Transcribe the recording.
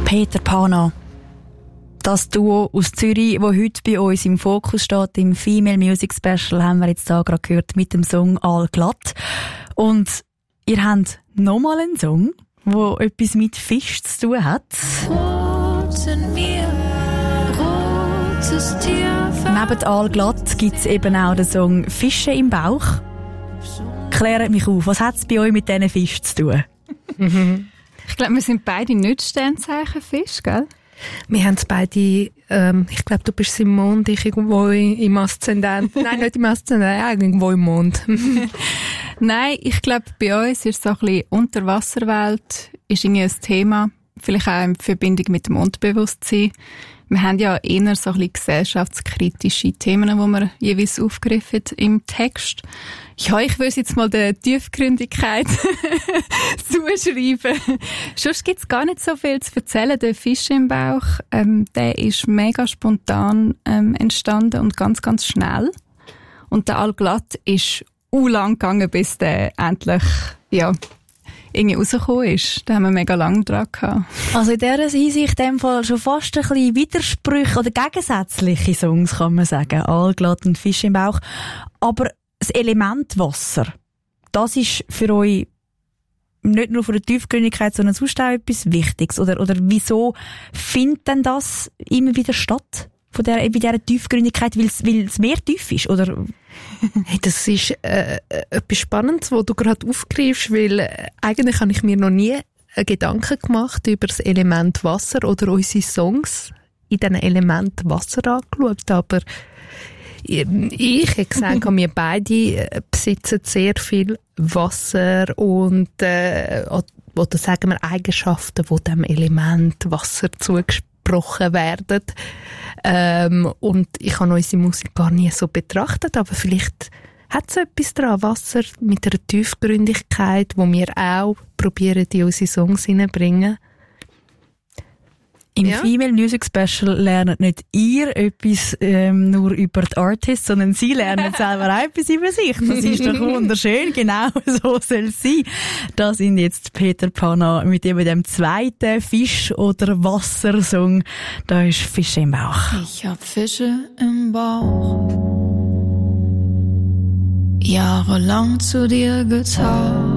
Peter Pana. Das Duo aus Zürich, das heute bei uns im Fokus steht, im Female Music Special, haben wir jetzt da gerade gehört mit dem Song «Allglatt». Und ihr habt nochmal einen Song, der etwas mit Fisch zu tun hat. Neben «Allglatt» gibt es eben auch den Song «Fische im Bauch». Klärt mich auf, was hat es bei euch mit diesen Fischen zu tun? Ich glaube, wir sind beide nicht Sternzeichen-Fisch, gell? Wir haben es beide, ich glaube, du bist im Mond, ich irgendwo im Aszendent. Nein, nicht im Aszendent, irgendwo im Mond. Nein, ich glaube, bei uns ist so ein bisschen Unterwasserwelt, ist irgendwie ein Thema. Vielleicht auch in Verbindung mit dem Unterbewusstsein. Wir haben ja eher so ein bisschen gesellschaftskritische Themen, die wir jeweils aufgreifen im Text. Ja, ich würde jetzt mal der Tiefgründigkeit zuschreiben. Sonst gibt's gar nicht so viel zu erzählen. Der Fisch im Bauch, der ist mega spontan entstanden und ganz, ganz schnell. Und der Allglatt ist lang gegangen, bis der endlich, irgendwie rausgekommen ist. Da haben wir mega lange dran gehabt. Also in dieser Hinsicht in dem Fall schon fast ein bisschen Widersprüche oder gegensätzliche Songs, kann man sagen. Allglatt und Fisch im Bauch. Aber das Element Wasser, das ist für euch nicht nur von der Tiefgründigkeit, sondern sonst auch etwas Wichtiges. Oder wieso findet denn das immer wieder statt? Bei dieser Tiefgründigkeit, weil es mehr tief ist, oder? Hey, das ist etwas Spannendes, was du gerade aufgreifst, weil eigentlich habe ich mir noch nie Gedanken gemacht über das Element Wasser oder unsere Songs in diesem Element Wasser angeschaut, aber ich hätte gesagt, wir beide besitzen sehr viel Wasser und oder sagen wir Eigenschaften, die dem Element Wasser zugesprochen werden. Und ich habe unsere Musik gar nie so betrachtet, aber vielleicht hat es etwas dran, Wasser mit einer Tiefgründigkeit, wo wir auch probieren, in unsere Songs hineinzubringen. Im Female Music Special lernt nicht ihr etwas nur über die Artists, sondern sie lernen selber auch etwas über sich. Das ist doch wunderschön, genau so soll es sein. Da sind jetzt Peter Pana mit dem zweiten Fisch- oder Wassersong. Da ist Fische im Bauch. Ich hab Fische im Bauch, jahrelang zu dir getaucht.